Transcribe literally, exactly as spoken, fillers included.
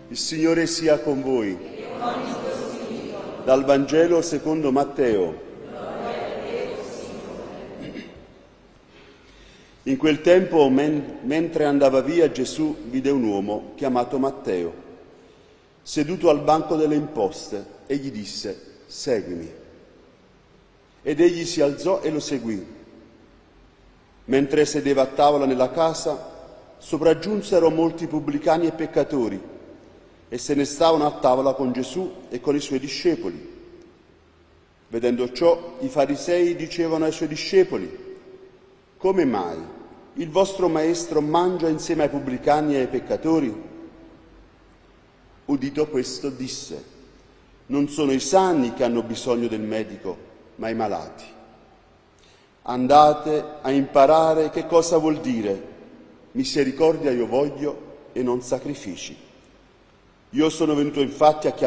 Il Signore sia con voi. Dal Vangelo secondo Matteo. In quel tempo, men- mentre andava via, Gesù vide un uomo chiamato Matteo, seduto al banco delle imposte, e gli disse: «Seguimi». Ed egli si alzò e lo seguì. Mentre sedeva a tavola nella casa, sopraggiunsero molti pubblicani e peccatori, e se ne stavano a tavola con Gesù e con i suoi discepoli. Vedendo ciò, i farisei dicevano ai suoi discepoli: «Come mai il vostro maestro mangia insieme ai pubblicani e ai peccatori?» Udito questo, disse: «Non sono i sani che hanno bisogno del medico, ma i malati. Andate a imparare che cosa vuol dire: misericordia io voglio e non sacrifici. Io sono venuto infatti a chiamare